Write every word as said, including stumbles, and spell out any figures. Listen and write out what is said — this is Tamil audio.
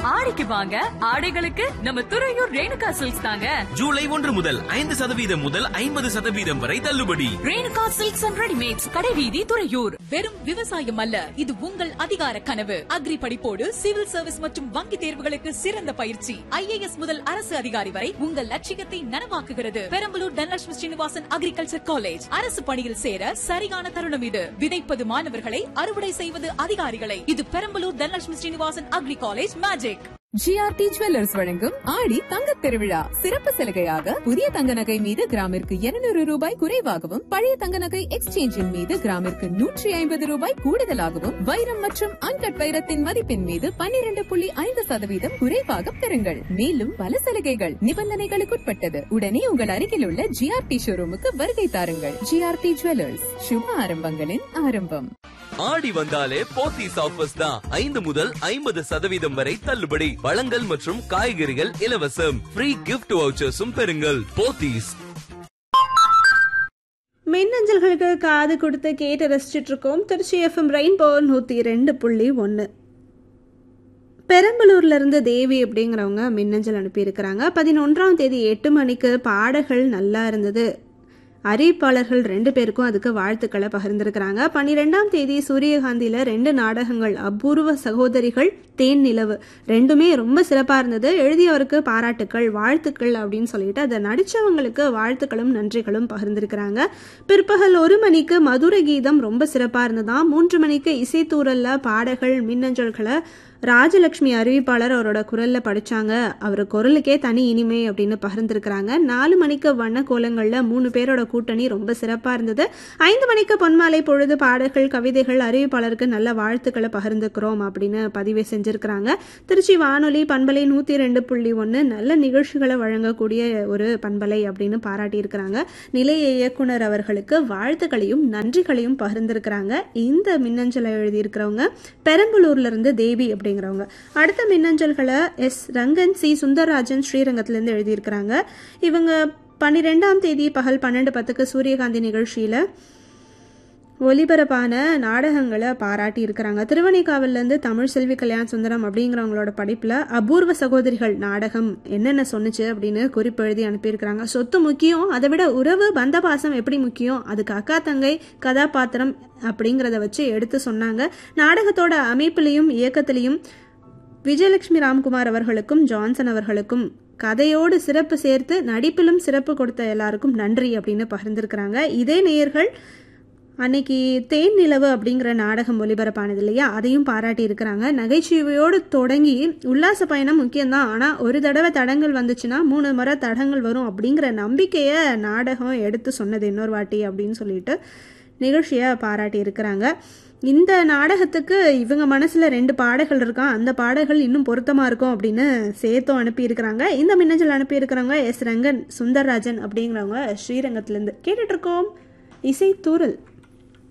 ஆடிக்கு வாங்க, ஆடைகளுக்கு நம்ம துறையூர் ரேணுகா சில்க்ஸ் தாங்க. ஜூலை ஒன்று முதல் ஐந்து சதவீதம் முதல் ஐம்பது சதவீதம் வரை தள்ளுபடி. ரேணுகா சில்க்ஸ் அண்ட் ரெடிமேட்ஸ், கடைவீதி, துறையூர். வெறும் விவசாயம் அல்ல, இது உங்கள் அதிகார கனவு. அக்ரி படிப்போடு சிவில் சர்வீஸ் மற்றும் வங்கி தேர்வுகளுக்கு சிறந்த பயிற்சி. ஐஏஎஸ் முதல் அரசு அதிகாரி வரை உங்கள் லட்சியத்தை நனவாக்குகிறது. Perambalur Dhanalakshmi Srinivasan agriculture college. அரசு பணியில் சேர சரியான தருணம் இது. விதைப்பது மாணவர்களை, அறுவடை செய்வது அதிகாரிகளை. இது Perambalur Dhanalakshmi Srinivasan agri college magic. GRT jewellers வழங்கும் ஆடி தங்கத் திருவிழா சிறப்பு சலுகையாக புதிய தங்க நகை மீது கிராமிற்கு இருநூறு ரூபாய் குறைவாகவும், பழைய தங்க நகை எக்ஸ்சேஞ்சின் மீது கிராமிற்கு நூற்றி ஐம்பது ரூபாய் கூடுதலாகவும், வைரம் மற்றும் அன்கட் வைரத்தின் மதிப்பின் மீது பன்னிரண்டு புள்ளி ஐந்து சதவீதம் குறைவாக பெறுங்கள். மேலும் பல சலுகைகள் நிபந்தனைகளுக்குட்பட்டது. உடனே உங்கள் அருகில் உள்ள ஜிஆர்டி ஷோரூமுக்கு வருகை தாருங்கள். ஜிஆர்டி ஜுவல்லர்ஸ், சுப ஆரம்பங்களின் ஆரம்பம். ஆடி வந்தாலே போத்தீஸ் ஆஃபர்ஸ் தான். ஐந்து முதல் ஐம்பது சதவீதம் வரை தள்ளுபடி. பழங்கள் மற்றும் காய்கறிகள் இலவசம். ஃப்ரீ கிஃப்ட் வவுச்சர்ஸும் பெறுங்கள். போத்தீஸ். மின்னஞ்சல்களுக்கு காது கொடுத்து கேட்டு ரசிச்சுட்டு இருக்கோம். திருச்சி எஃப்எம் ரெயின்போ நூற்றி ரெண்டு புள்ளி ஒன்று. பெரம்பலூர்ல இருந்து தேவி அப்படிங்கிறவங்க மின்னஞ்சல் அனுப்பியிருக்கிறாங்க. பதினொன்றாம் தேதி எட்டு மணிக்கு பாடல்கள் நல்லா இருந்தது. அறிவிப்பாளர்கள் ரெண்டு பேருக்கும் அதுக்கு வாழ்த்துக்களை பகிர்ந்திருக்கிறாங்க. பன்னிரெண்டாம் தேதி சூரியகாந்தியில ரெண்டு நாடகங்கள், அபூர்வ சகோதரிகள், தேன் நிலவு, ரெண்டுமே ரொம்ப சிறப்பா இருந்தது. எழுதியவருக்கு பாராட்டுக்கள், வாழ்த்துக்கள் அப்படின்னு சொல்லிட்டு அதை நடிச்சவங்களுக்கு வாழ்த்துக்களும் நன்றிகளும் பகிர்ந்திருக்கிறாங்க. பிற்பகல் ஒரு மணிக்கு மதுரை கீதம் ரொம்ப சிறப்பா இருந்ததாம். மூன்று மணிக்கு இசைத்தூரல்ல பாடல்கள், மின்னஞ்சல்களை ராஜலட்சுமி அறிவிப்பாளர் அவரோட குரல்ல படிச்சாங்க. அவர் குரலுக்கே தனி இனிமை அப்படின்னு பகிர்ந்திருக்கிறாங்க. நாலு மணிக்கு வண்ண கோலங்கள்ல மூணு பேரோட கூட்டணி ரொம்ப சிறப்பா இருந்தது. ஐந்து மணிக்கு பொன்மாலை பொழுது பாடல்கள், கவிதைகள், அறிவிப்பாளருக்கு நல்ல வாழ்த்துக்களை பகிர்ந்துக்கிறோம் அப்படின்னு பதிவு செஞ்சிருக்கிறாங்க. திருச்சி வானொலி பண்பலை நூத்தி ரெண்டு புள்ளி ஒன்னு நல்ல நிகழ்ச்சிகளை வழங்கக்கூடிய ஒரு பண்பலை அப்படின்னு பாராட்டி இருக்கிறாங்க. நிலைய இயக்குனர் அவர்களுக்கு வாழ்த்துக்களையும் நன்றிகளையும் பகிர்ந்திருக்கிறாங்க. இந்த மின்னஞ்சலை எழுதியிருக்கிறவங்க பெரம்பலூர்ல இருந்து தேவி அப்படிங்கிறவங்க. அடுத்த மின்னஞ்சல்களை எஸ் ரங்கன், சி சுந்தரராஜன் ஸ்ரீரங்கத்திலிருந்து எழுதியிருக்கிறாங்க. இவங்க பன்னிரெண்டாம் தேதி பகல் பன்னெண்டு பத்துக்கு சூரியகாந்தி நிகழ்ச்சியில ஒலிபரப்பான நாடகங்களை பாராட்டி இருக்கிறாங்க. திருவனைக்காவிலிருந்து தமிழ் செல்வி கல்யாண சுந்தரம் அப்படிங்கிறவங்களோட படிப்புல அபூர்வ சகோதரிகள் நாடகம் என்னென்ன சொன்னுச்சு அப்படின்னு குறிப்பு எழுதி அனுப்பியிருக்கிறாங்க. சொத்து முக்கியம், அதை விட உறவு பந்தபாசம் எப்படி முக்கியம், அதுக்கு அக்கா தங்கை கதாபாத்திரம் அப்படிங்கிறத வச்சு எடுத்து சொன்னாங்க. நாடகத்தோட அமைப்பிலையும் இயக்கத்திலையும் விஜயலட்சுமி ராம்குமார் அவர்களுக்கும் ஜான்சன் அவர்களுக்கும் கதையோடு சிறப்பு சேர்த்து நடிப்பிலும் சிறப்பு கொடுத்த எல்லாருக்கும் நன்றி அப்படின்னு பகிர்ந்திருக்கிறாங்க. இதே நேயர்கள் அன்னைக்கு தேன் நிலவு அப்படிங்கிற நாடகம் ஒலிபரப்பானது இல்லையா, அதையும் பாராட்டி இருக்கிறாங்க. நகைச்சுவையோடு தொடங்கி உல்லாச பயணம் முக்கியம்தான், ஆனால் ஒரு தடவை தடங்கள் வந்துச்சுன்னா மூணு முறை தடங்கள் வரும் அப்படிங்கிற நம்பிக்கையை நாடகம் எடுத்து சொன்னது இன்னொரு வாட்டி அப்படின்னு சொல்லிட்டு நிகழ்ச்சியை பாராட்டி இருக்கிறாங்க. இந்த நாடகத்துக்கு இவங்க மனசுல ரெண்டு பாடல்கள் இருக்கான், அந்த பாடல்கள் இன்னும் பொருத்தமா இருக்கும் அப்படின்னு சேர்த்தும் அனுப்பியிருக்கிறாங்க. இந்த மின்னஞ்சல் அனுப்பியிருக்கிறவங்க எஸ் ரங்கன் சுந்தர்ராஜன் அப்படிங்கிறவங்க ஸ்ரீரங்கத்திலிருந்து. கேட்டுட்டு இருக்கோம் இசை தூரல்.